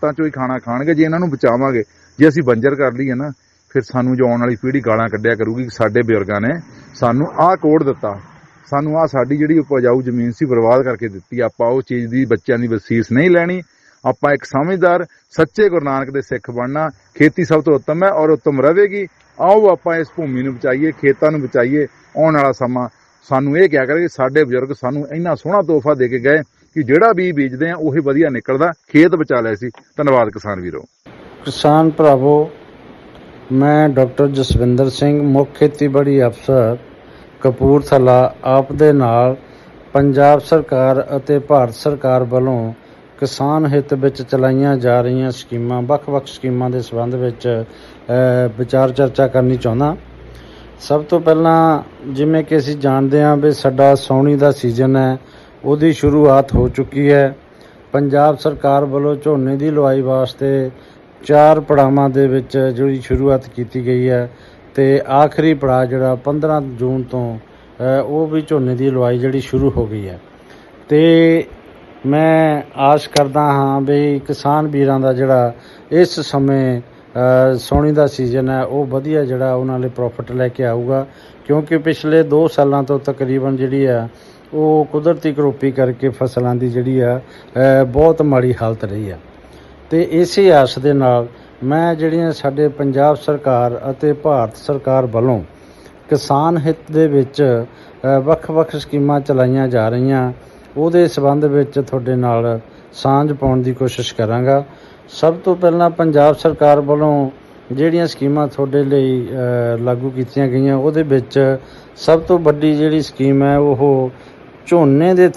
खेतों चों ही खाना खाणगे। जे इन्हां नूं बचावांगे, जे असीं बंजर कर लईए ना, फिर सानूं जो आउण वाली पीढ़ी गालां कड्ढिया करूगी कि साडे बजुर्गां ने सानूं आह कोड दित्ता, सानूं आह साडी जिहड़ी उपजाऊ जमीन सी बर्बाद करके दित्ती। आपां उस चीज़ दी बच्चिआं दी वसीयत नहीं लैणी। आपां एक समझदार सच्चे गुरु नानक दे सिੱਖ बनना। खेती सब तो उत्तम है और उत्तम रहेगी। आओ आपां इस भूमि नूं बचाईए, खेतां नूं बचाईए। आउण वाला समां सानूं इह किहा करे कि साडे बजुर्ग सानूं इन्ना सोहਣਾ ਤੋਹਫਾ ਦੇ ਕੇ गए कि ਜਿਹੜਾ बीज बीजदे आ ਉਹੀ ਵਧੀਆ निकलदा। खेत बचा लिਆ ਸੀ। ਧੰਨਵਾਦ किसान वीरो। किसान भरावो, मैं डॉक्टर जसविंदर सिंह, मुख्य खेतीबाड़ी अफसर कपूरथला, आप दे नाल पंजाब सरकार ਅਤੇ ਭਾਰਤ ਸਰਕਾਰ ਵੱਲੋਂ किसान हित ਵਿੱਚ ਚਲਾਈਆਂ ਜਾ ਰਹੀਆਂ ਸਕੀਮਾਂ, ਵੱਖ-ਵੱਖ ਸਕੀਮਾਂ ਦੇ ਸੰਬੰਧ ਵਿੱਚ ਵਿਚਾਰ ਚਰਚਾ ਕਰਨੀ ਚਾਹੁੰਦਾ। ਸਭ ਤੋਂ ਪਹਿਲਾਂ ਜਿਵੇਂ ਕਿ ਅਸੀਂ ਜਾਣਦੇ ਹਾਂ ਵੀ ਸਾਡਾ ਸਾਉਣੀ ਦਾ ਸੀਜ਼ਨ ਹੈ, ਉਹਦੀ ਸ਼ੁਰੂਆਤ ਹੋ ਚੁੱਕੀ ਹੈ। ਪੰਜਾਬ ਸਰਕਾਰ ਵੱਲੋਂ ਝੋਨੇ ਦੀ ਲੁਆਈ ਵਾਸਤੇ 4 ਪੜਾਵਾਂ ਦੇ ਵਿੱਚ ਜਿਹੜੀ ਸ਼ੁਰੂਆਤ ਕੀਤੀ ਗਈ ਹੈ ਅਤੇ ਆਖਰੀ ਪੜਾਅ ਜਿਹੜਾ 15 ਜੂਨ ਤੋਂ ਉਹ ਵੀ ਝੋਨੇ ਦੀ ਲੁਆਈ ਜਿਹੜੀ ਸ਼ੁਰੂ ਹੋ ਗਈ ਹੈ। ਅਤੇ ਮੈਂ ਆਸ ਕਰਦਾ ਹਾਂ ਵੀ ਕਿਸਾਨ ਵੀਰਾਂ ਦਾ ਜਿਹੜਾ ਇਸ ਸਮੇਂ ਸਾਉਣੀ ਦਾ ਸੀਜ਼ਨ ਹੈ ਉਹ ਵਧੀਆ ਜਿਹੜਾ ਉਹਨਾਂ ਲਈ ਪ੍ਰੋਫਿਟ ਲੈ ਕੇ ਆਊਗਾ, ਕਿਉਂਕਿ ਪਿਛਲੇ 2 ਸਾਲਾਂ ਤੋਂ ਤਕਰੀਬਨ ਜਿਹੜੀ ਆ ਉਹ ਕੁਦਰਤੀ ਕਰੋਪੀ ਕਰਕੇ ਫਸਲਾਂ ਦੀ ਜਿਹੜੀ ਆ ਬਹੁਤ ਮਾੜੀ ਹਾਲਤ ਰਹੀ ਆ। ਅਤੇ ਇਸੇ ਆਸ ਦੇ ਨਾਲ ਮੈਂ ਜਿਹੜੀਆਂ ਸਾਡੇ ਪੰਜਾਬ ਸਰਕਾਰ ਅਤੇ ਭਾਰਤ ਸਰਕਾਰ ਵੱਲੋਂ ਕਿਸਾਨ ਹਿੱਤ ਦੇ ਵਿੱਚ ਵੱਖ-ਵੱਖ ਸਕੀਮਾਂ ਚਲਾਈਆਂ ਜਾ ਰਹੀਆਂ, ਉਹਦੇ ਸੰਬੰਧ ਵਿੱਚ ਤੁਹਾਡੇ ਨਾਲ ਸਾਂਝ ਪਾਉਣ ਦੀ ਕੋਸ਼ਿਸ਼ ਕਰਾਂਗਾ। ਸਭ ਤੋਂ ਪਹਿਲਾਂ ਪੰਜਾਬ ਸਰਕਾਰ ਵੱਲੋਂ ਜਿਹੜੀਆਂ ਸਕੀਮਾਂ ਤੁਹਾਡੇ ਲਈ ਲਾਗੂ ਕੀਤੀਆਂ ਗਈਆਂ, ਉਹਦੇ ਵਿੱਚ ਸਭ ਤੋਂ ਵੱਡੀ ਜਿਹੜੀ ਸਕੀਮ ਹੈ ਉਹ ਝੋਨੇ ਦੇ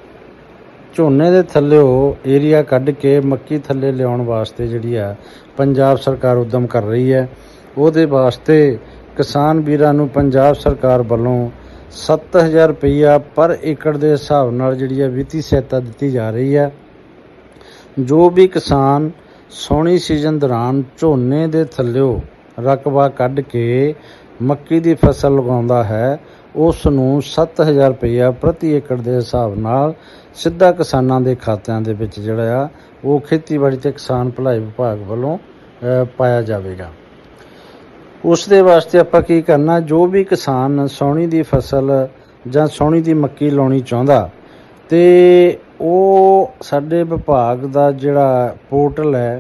ਥੱਲਿਓ ਏਰੀਆ ਕੱਢ ਕੇ ਮੱਕੀ ਥੱਲੇ ਲਿਆਉਣ ਵਾਸਤੇ ਜਿਹੜੀ ਆ ਪੰਜਾਬ ਸਰਕਾਰ ਉੱਦਮ ਕਰ ਰਹੀ ਹੈ। ਉਹਦੇ ਵਾਸਤੇ ਕਿਸਾਨ ਵੀਰਾਂ ਨੂੰ ਪੰਜਾਬ ਸਰਕਾਰ ਵੱਲੋਂ 7000 ਰੁਪਈਆ ਪਰ ਏਕੜ ਦੇ ਹਿਸਾਬ ਨਾਲ ਜਿਹੜੀ ਆ ਵਿੱਤੀ ਸਹਾਇਤਾ ਦਿੱਤੀ ਜਾ ਰਹੀ ਹੈ। ਜੋ ਵੀ ਕਿਸਾਨ ਸਾਉਣੀ ਸੀਜ਼ਨ ਦੌਰਾਨ ਝੋਨੇ ਦੇ ਥੱਲਿਓ ਰਕਬਾ ਕੱਢ ਕੇ ਮੱਕੀ ਦੀ ਫਸਲ ਲਗਾਉਂਦਾ ਹੈ, ਉਸ ਨੂੰ 7000 ਰੁਪਈਆ ਪ੍ਰਤੀ ਏਕੜ ਦੇ ਹਿਸਾਬ ਨਾਲ ਸਿੱਧਾ ਕਿਸਾਨਾਂ ਦੇ ਖਾਤਿਆਂ ਦੇ ਵਿੱਚ ਜਿਹੜਾ ਆ ਉਹ ਖੇਤੀਬਾੜੀ ਅਤੇ ਕਿਸਾਨ ਭਲਾਈ ਵਿਭਾਗ ਵੱਲੋਂ ਪਾਇਆ ਜਾਵੇਗਾ। ਉਸ ਦੇ ਵਾਸਤੇ ਆਪਾਂ ਕੀ ਕਰਨਾ, ਜੋ ਵੀ ਕਿਸਾਨ ਸਾਉਣੀ ਦੀ ਫਸਲ ਜਾਂ ਸਾਉਣੀ ਦੀ ਮੱਕੀ ਲਾਉਣੀ ਚਾਹੁੰਦਾ ਅਤੇ ਉਹ ਸਾਡੇ ਵਿਭਾਗ ਦਾ ਜਿਹੜਾ ਪੋਰਟਲ ਹੈ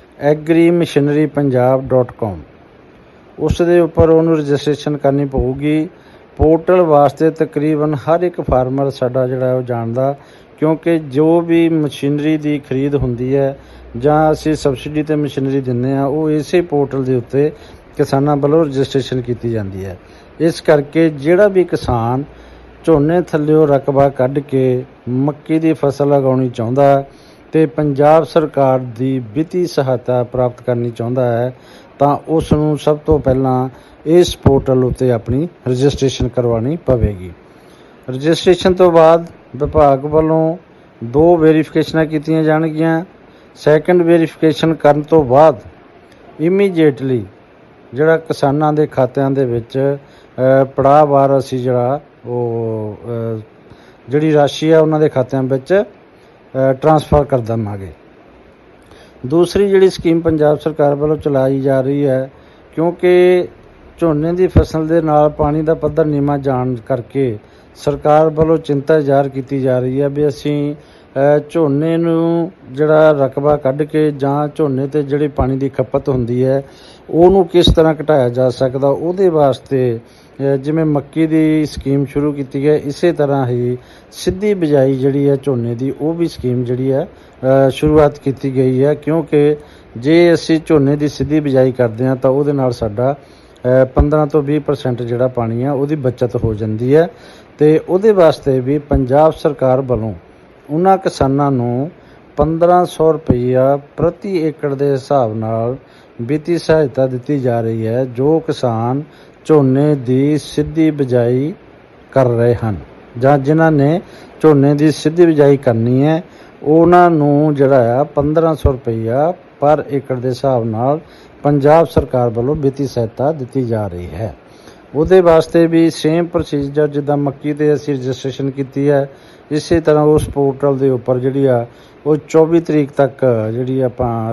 agrimachinerypunjab.com, ਉਸ ਦੇ ਉੱਪਰ ਉਹਨੂੰ ਰਜਿਸਟ੍ਰੇਸ਼ਨ ਕਰਨੀ ਪਊਗੀ। ਪੋਰਟਲ ਵਾਸਤੇ ਤਕਰੀਬਨ ਹਰ ਇੱਕ ਫਾਰਮਰ ਸਾਡਾ ਜਿਹੜਾ ਉਹ ਜਾਣਦਾ, ਕਿਉਂਕਿ ਜੋ ਵੀ ਮਸ਼ੀਨਰੀ ਦੀ ਖਰੀਦ ਹੁੰਦੀ ਹੈ ਜਾਂ ਅਸੀਂ ਸਬਸਿਡੀ 'ਤੇ ਮਸ਼ੀਨਰੀ ਦਿੰਦੇ ਹਾਂ, ਉਹ ਇਸੇ ਪੋਰਟਲ ਦੇ ਉੱਤੇ ਕਿਸਾਨਾਂ ਵੱਲੋਂ ਰਜਿਸਟ੍ਰੇਸ਼ਨ ਕੀਤੀ ਜਾਂਦੀ ਹੈ। ਇਸ ਕਰਕੇ ਜਿਹੜਾ ਵੀ ਕਿਸਾਨ ਝੋਨੇ ਥੱਲਿਓ ਰਕਬਾ ਕੱਢ ਕੇ ਮੱਕੀ ਦੀ ਫਸਲ ਲਗਾਉਣੀ ਚਾਹੁੰਦਾ ਅਤੇ ਪੰਜਾਬ ਸਰਕਾਰ ਦੀ ਵਿੱਤੀ ਸਹਾਇਤਾ ਪ੍ਰਾਪਤ ਕਰਨੀ ਚਾਹੁੰਦਾ ਹੈ, ਤਾਂ ਉਸ ਨੂੰ ਸਭ ਤੋਂ ਪਹਿਲਾਂ ਇਸ ਪੋਰਟਲ ਉੱਤੇ ਆਪਣੀ ਰਜਿਸਟ੍ਰੇਸ਼ਨ ਕਰਵਾਉਣੀ ਪਵੇਗੀ। ਰਜਿਸਟ੍ਰੇਸ਼ਨ ਤੋਂ ਬਾਅਦ ਵਿਭਾਗ ਵੱਲੋਂ 2 ਵੈਰੀਫਿਕੇਸ਼ਨਾਂ ਕੀਤੀਆਂ ਜਾਣਗੀਆਂ। ਸੈਕਿੰਡ ਵੈਰੀਫਿਕੇਸ਼ਨ ਕਰਨ ਤੋਂ ਬਾਅਦ ਇਮੀਡੀਏਟਲੀ ਜਿਹੜਾ ਕਿਸਾਨਾਂ ਦੇ ਖਾਤਿਆਂ ਦੇ ਵਿੱਚ ਪੜਾਅਵਾਰ ਅਸੀਂ ਜਿਹੜਾ ਉਹ ਜਿਹੜੀ ਰਾਸ਼ੀ ਆ ਉਹਨਾਂ ਦੇ ਖਾਤਿਆਂ ਵਿੱਚ ਟਰਾਂਸਫਰ ਕਰ ਦੇਵਾਂਗੇ। ਦੂਸਰੀ ਜਿਹੜੀ ਸਕੀਮ ਪੰਜਾਬ ਸਰਕਾਰ ਵੱਲੋਂ ਚਲਾਈ ਜਾ ਰਹੀ ਹੈ, ਕਿਉਂਕਿ ਝੋਨੇ ਦੀ ਫਸਲ ਦੇ ਨਾਲ ਪਾਣੀ ਦਾ ਪੱਧਰ ਨੀਵਾਂ ਜਾਣ ਕਰਕੇ ਸਰਕਾਰ ਵੱਲੋਂ ਚਿੰਤਾ ਜ਼ਾਹਰ ਕੀਤੀ ਜਾ ਰਹੀ ਹੈ ਵੀ ਅਸੀਂ ਝੋਨੇ ਨੂੰ ਜਿਹੜਾ ਰਕਬਾ ਕੱਢ ਕੇ ਜਾਂ ਝੋਨੇ 'ਤੇ ਜਿਹੜੀ ਪਾਣੀ ਦੀ ਖਪਤ ਹੁੰਦੀ ਹੈ ਉਹਨੂੰ ਕਿਸ ਤਰ੍ਹਾਂ ਘਟਾਇਆ ਜਾ ਸਕਦਾ, ਉਹਦੇ ਵਾਸਤੇ ਜਿਵੇਂ ਮੱਕੀ ਦੀ ਸਕੀਮ ਸ਼ੁਰੂ ਕੀਤੀ ਹੈ, ਇਸੇ ਤਰ੍ਹਾਂ ਹੀ ਸਿੱਧੀ ਬਿਜਾਈ ਜਿਹੜੀ ਹੈ ਝੋਨੇ ਦੀ, ਉਹ ਵੀ ਸਕੀਮ ਜਿਹੜੀ ਹੈ ਸ਼ੁਰੂਆਤ ਕੀਤੀ ਗਈ ਹੈ। ਕਿਉਂਕਿ ਜੇ ਅਸੀਂ ਝੋਨੇ ਦੀ ਸਿੱਧੀ ਬਿਜਾਈ ਕਰਦੇ ਹਾਂ ਤਾਂ ਉਹਦੇ ਨਾਲ ਸਾਡਾ 15 ਤੋਂ 20% ਜਿਹੜਾ ਪਾਣੀ ਆ ਉਹਦੀ ਬੱਚਤ ਹੋ ਜਾਂਦੀ ਹੈ। ਅਤੇ ਉਹਦੇ ਵਾਸਤੇ ਵੀ ਪੰਜਾਬ ਸਰਕਾਰ ਵੱਲੋਂ ਉਹਨਾਂ ਕਿਸਾਨਾਂ ਨੂੰ 1500 ਰੁਪਈਆ ਪ੍ਰਤੀ ਏਕੜ ਦੇ ਹਿਸਾਬ ਨਾਲ ਵਿੱਤੀ ਸਹਾਇਤਾ ਦਿੱਤੀ ਜਾ ਰਹੀ ਹੈ, ਜੋ ਕਿਸਾਨ ਝੋਨੇ ਦੀ ਸਿੱਧੀ ਬਿਜਾਈ ਕਰ ਰਹੇ ਹਨ ਜਾਂ ਜਿਨ੍ਹਾਂ ਨੇ ਝੋਨੇ ਦੀ ਸਿੱਧੀ ਬਿਜਾਈ ਕਰਨੀ ਹੈ, ਉਹਨਾਂ ਨੂੰ ਜਿਹੜਾ ਆ 1500 ਰੁਪਈਆ ਪਰ ਏਕੜ ਦੇ ਹਿਸਾਬ ਨਾਲ ਪੰਜਾਬ ਸਰਕਾਰ ਵੱਲੋਂ ਵਿੱਤੀ ਸਹਾਇਤਾ ਦਿੱਤੀ ਜਾ ਰਹੀ ਹੈ। ਉਹਦੇ ਵਾਸਤੇ ਵੀ ਸੇਮ ਪ੍ਰੋਸੀਜਰ ਜਿੱਦਾਂ ਮੱਕੀ 'ਤੇ ਅਸੀਂ ਰਜਿਸਟ੍ਰੇਸ਼ਨ ਕੀਤੀ ਹੈ, ਇਸੇ ਤਰ੍ਹਾਂ ਉਸ ਪੋਰਟਲ ਦੇ ਉੱਪਰ ਜਿਹੜੀ ਆ ਉਹ 24 ਤਰੀਕ ਤੱਕ ਜਿਹੜੀ ਆਪਾਂ